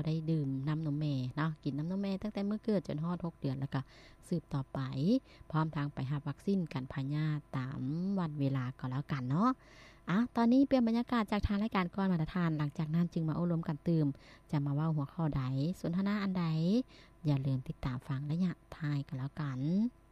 ได้ดื่มน้ำนมแม่เนาะกินน้ำนมแม่ตั้งแต่เมื่อเกิดจนฮอด6 เดือนแล้วก็สืบต่อไปพร้อมทางไปรับวัคซีนกันพยาธิตามวันเวลาก็แล้วกันเนาะตอนนี้เปลี่ยนบรรยากาศจากทางรายการก่อนมาตรฐานหลังจากนั้นจึงมาโอ้รวมกันตื่มจะมาเว้าหัวข้อใดสนทนาอันใดอย่าลืมติดตามฟังระยะท้ายกันแล้วกัน